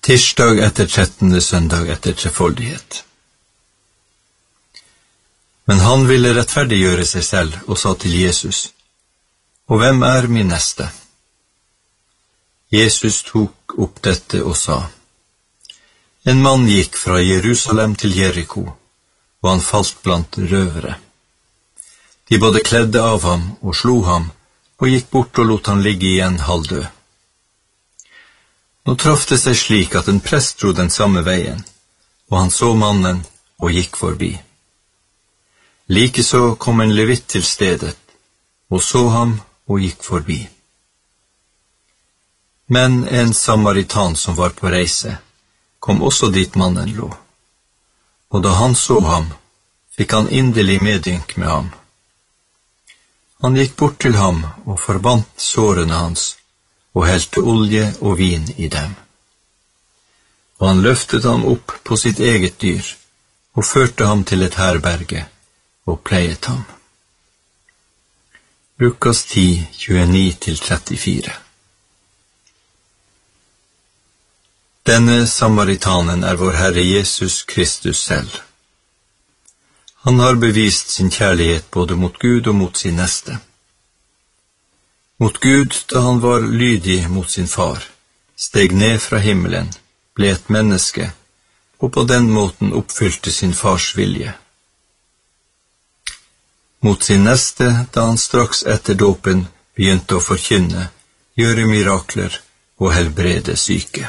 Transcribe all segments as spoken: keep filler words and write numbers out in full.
Tirsdag etter trettende søndag etter trefoldighet. Men han ville rettferdiggjøre seg selv og sa til Jesus: «Og hvem er min neste?» Jesus tok opp dette og sa: «En mann gikk fra Jerusalem til Jeriko, og han falt blant røvere. De både kledde av ham og slo ham, og gikk bort og lot han ligge igjen halvdød. Nå traff det seg slik at en prest dro den samme veien, og han så mannen og gikk forbi. Likeså kom en levitt til stedet, og så ham og gikk forbi. Men en samaritan som var på reise, kom også dit mannen lå. Og da han så ham, fikk han inderlig medynk med ham. Han gikk bort til ham og forbandt sårene hans, og helte olje og vin i dem. Og han løftet ham opp på sitt eget dyr, og førte ham til et herberge, og pleiet ham. Lukas ti, tjueni til trettifire. Denne samaritanen er vår Herre Jesus Kristus selv. Han har bevist sin kjærlighet både mot Gud og mot sin neste. Mot Gud, da han var lydig mot sin far, steg ned fra himmelen, ble et menneske, og på den måten oppfylte sin fars vilje. Mot sin neste, da han straks etter dåpen begynte å forkynne, gjøre mirakler og helbrede syke.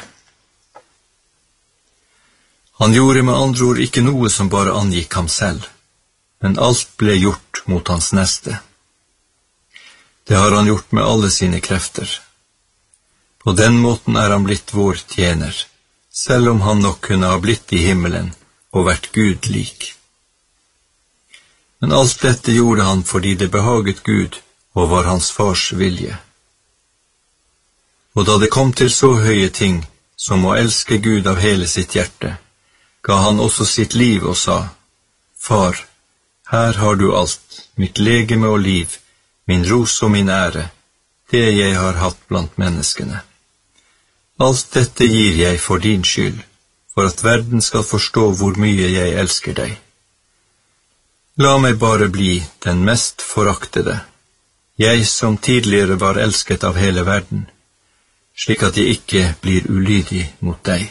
Han gjorde med andre ord ikke noe som bare angikk ham selv, men alt ble gjort mot hans neste. Det har han gjort med alle sine krefter. På den måten er han blitt vår tjener, selv om han nok kunne ha blitt i himmelen og vært Gud lik. Men alt dette gjorde han fordi det behaget Gud og var hans fars vilje. Og da det kom til så høye ting som å elske Gud av hele sitt hjerte, ga han også sitt liv og sa: «Far, her har du alt, mitt legeme og liv, min ros og min ære, det jeg har hatt blant menneskene. Alt dette gir jeg for din skyld, for at verden skal forstå hvor mye jeg elsker deg. La meg bare bli den mest foraktede, jeg som tidligere var elsket av hele verden, slik at jeg ikke blir ulydig mot deg.»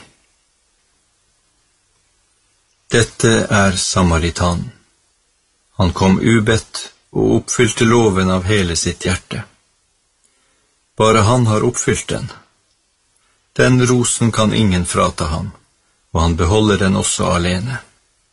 Dette er samaritanen. Han kom ubedt og oppfylte loven av hele sitt hjerte. Bare han har oppfylt den. Den rosen kan ingen frata ham, og han beholder den også alene.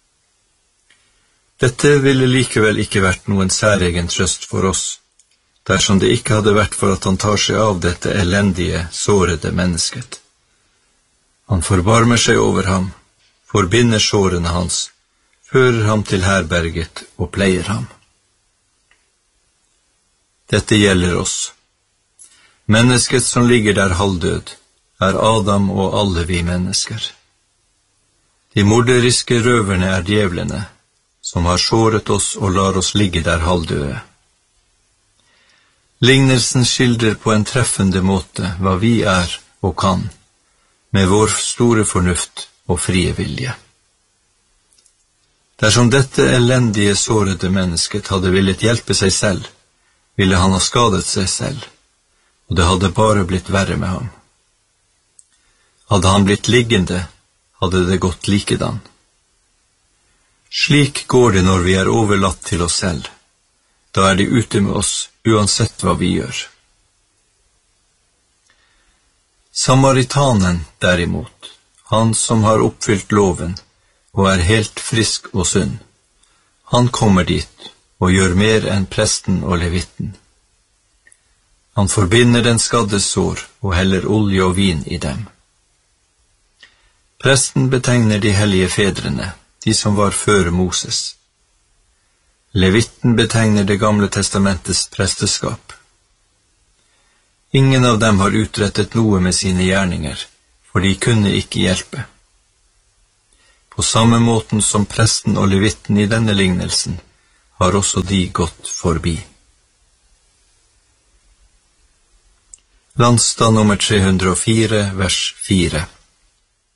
Dette ville likevel ikke vært noen særegen trøst for oss, dersom det ikke hadde vært for at han tar seg av dette elendige, sårede mennesket. Han forbarmer seg over ham, forbinder sårene hans, fører ham til herberget og pleier ham. Dette gjelder oss. Mennesket som ligger der halvdød, er Adam og alle vi mennesker. De morderiske røverne er djevlene, som har såret oss og lar oss ligge der halvdøde. Lignelsen skildrer på en treffende måte hva vi er og kan, med vår store fornuft og frie vilje. Dersom dette elendige, sårede mennesket hadde villet hjelpe seg selv, ville han ha skadet seg selv, og det hadde bare blitt verre med ham. Hadde han blitt liggende, hadde det gått likedan. Slik går det når vi er overlatt til oss selv. Da er de ute med oss, uansett hva vi gjør. Samaritanen, derimot, han som har oppfylt loven, og er helt frisk og sunn, han kommer dit, og gjør mer enn presten og levitten. Han forbinder den skaddes sår og heller olje og vin i dem. Presten betegner de hellige fedrene, de som var før Moses. Levitten betegner det gamle testamentets presteskap. Ingen av dem har utrettet noe med sine gjerninger, for de kunne ikke hjelpe. På samme måten som presten og levitten i denne lignelsen, har også de gått forbi. Landstad nummer tre hundre og fire, vers fire.